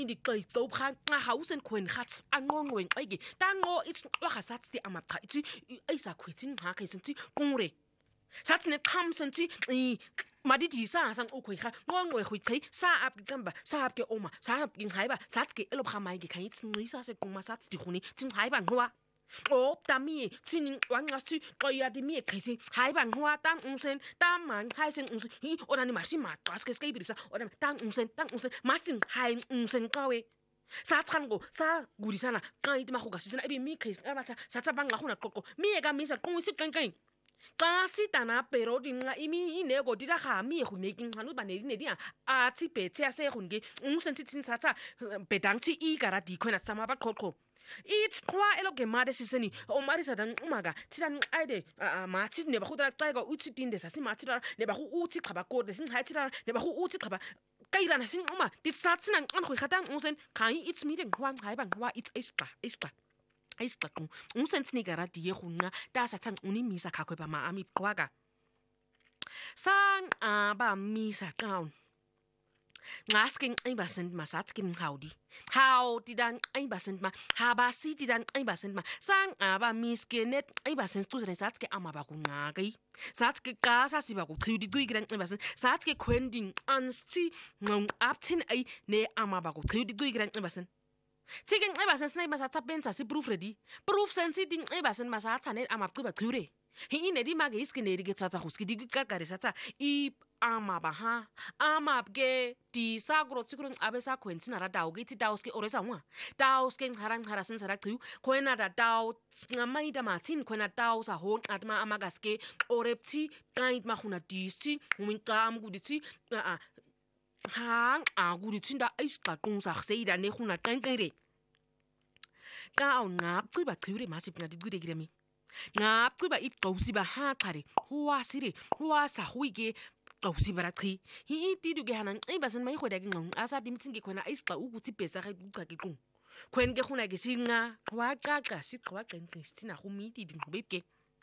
di qai tsau pha nga hausen khwen khats anqongwen ayge tanqo it's wakasats di amapha ithi ayisa khwetsi nga khaisenti qure satsi ne khamsenti madidisa sang ukhwekha nqongwe khwithe sa ap qamba sa ap ke oma sa ap ngaiba satke elo phamai ke khayits nqisa se quma satsi di khuni tsingaiba ngwa tami tsini wangasi qoya di mi khisi haiba ngwa tang unsen taman haisen unsen hi orani masima qaske skebirisa orani tang unsen masin hain unsen qawe sa tsango sa gurisana qaiti mahuga sisana ebi mi khisi abatha satsa banga khuna qoqo mi eka misa qungisi qenqeng kasi tana pero dinga imi inego dida kha mi khu making hanu baneli ne dia a tsi petse ase khunge unsen tsin satsa bedangti I gara di khona tsama ba qoqo it's kwa eloge made siseni o marisa dan umaga tiran aide ma tsi ne ba khudra tsaiga uthi tinde sasi ma tira ne ba khu uthi khaba ko de sin ha tira ne ba khu uthi khaba kaira na sin uma dit satsi nan an khu khatang unsen kai it's meeting hwang hai bang wa it's extra ku unsen snigara di khunga ta satang uni misa khakwe ba ma ami kwaga sang ba misa kaun ngasking ibasend masatkin howdy dan ibasend ma habasi di dan ibasend ma sang aba miskenet ibasend tu resatske amaba kungai satske kasa siba ku thudi guigran ibasend satske kwending ansti ngong aptin ai ne amaba ku thudi guigran ibasend Tiking ibasend snai masatsa pensa si proof ready proof sensi ding ibasend masatsa net amabtuba thure hi ne di mage iskene ri getsa huski di kakare satsa I amaba ha amabge di sagro tsikurun abesa kwentsina ra dawo giti dawske oresa mwa dawske harang harasen sara khu kwena da daw ngamai da matin kwena daw sa hon atma amagaske orepti kaint mahuna disi muminkam guditi hang guditsinda aisqa qungsa khseida ne khuna qankere ka ngap tsiba thuri masipna di gude giremi ngap tsiba ipqawsi ba ha qare huwa sire huwa sa huige qawsi barakhi hi tidu ge hanan ibasen mai khoda ke ngong asa dimtsinge khona aisqa ukuthi bhesa ge uqaqi qung khwen ke khona ke singa wa qaqa siqwa qenqistina humidi dinqubeke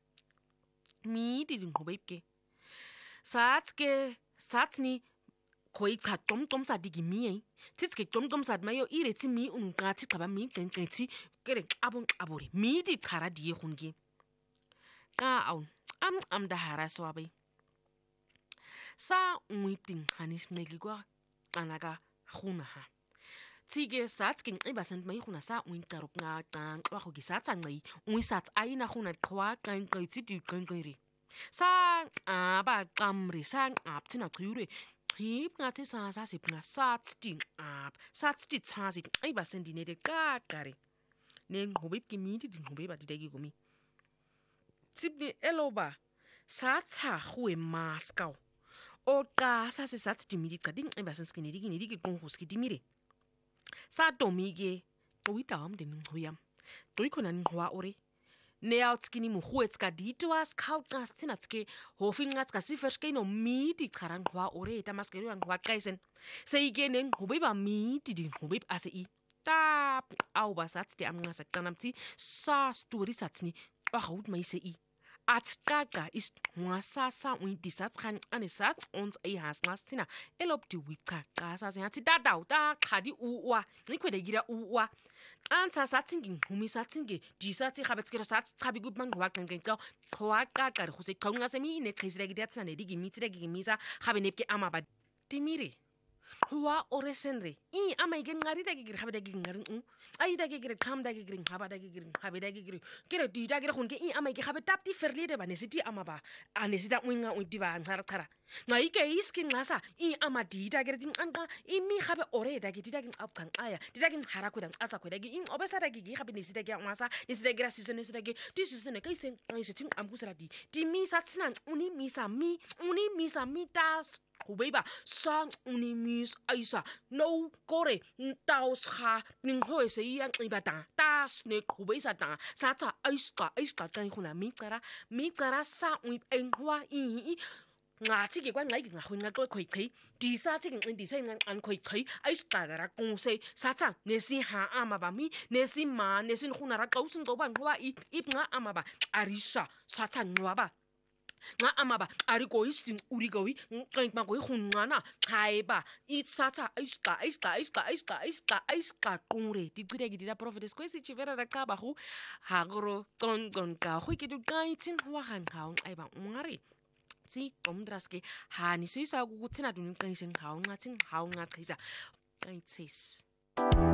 satsni khoi cha tom sa digi mi titske tom sa mayo iretsi mi unqathi qaba mi qenqethi kere abore mi di khara di khungi ka aun am da hara swabe sa uiting hanis neligwa anaga khuna ha tsige satske ibasend mai khuna sa uintarop nga tang wa khogi satsa ngai uisats aina khuna qwa qenqethi di qenqere sa aba qamri sang aptina qyure hip ngathi sa sipna satsting up satsti tsazi ibasendine de qaqare ne ngobib ki midi di ngobiba didegi gumi sibni eloba satsa khwe maskau o qa sa se satsti midi qading ibasenskini digi qonguski dimire sa domige toitam de ngoyam toikona ngwa ore ne outskini mu huetska ditwas kautnas tinatske hofingatska siferskeno midi qarangwa ore tamaskeri angwa kaisen seigenen hubiba midi din hubib asei tap au basatste amngasa tanamti sa story satsni wahout mai sei at gaga is mwasa un disats khan anesat ons ai hasnastina elop di wipka kasa senati dadau ta khadi uwa nikwede gira uwa ansa satsingin humisatsinge disatsi khabetskera sats khabi gubman wakangenka khwaka kar khuse khonga semi ne khizregi datsna ne digi mitregi misa khabenepke amaba timire huwa oresenre I amaige ngari dagi gir khabedagi ngari ai dagi gir kham dagi gir khabadagi gir khabedagi gir kire di dagi khunke I amaige khabetap ti ferlide banesiti amaba anesita winga udiba ngar khara ngai ke iskin ngasa I amadi dagi din anka imi khabe ore dagi dagi apkan aya dagi harakudan asa kwedagi in obesa dagi gi khabe nesita gi ngasa nesita gira season nesita gi this is ne kai sen ai setin amkusara di mi satsnan uni misa mi tas Kubeba sang unimis aisa no kore taus ha ning hoe se yang ibata tas ne kubesa ta sata aista kai khuna mi kara sa ui enhwa I ngati ke kwa ngai nga khunga khoi khoi di sa ti ngin di sa ngan an khoi khoi aista ra kung se sata ne si ha amaba mi ne si ma ne sin khuna ra kausin go ban hwa I nga amaba arisa sata nwaba Nxa amaba ari go isting uri go ngqink ma go ikhunqana chaiba itsatsa isqa qure diqhire ke dira prophetess kwesi chivera ra qaba go ha goro tonton ka go ke diqaitin wa ganqaung aiba ngari tsi qomdraske hani sisa ukuthi na duniqaisen qaung ngathi qaung ngaqhisa qaitses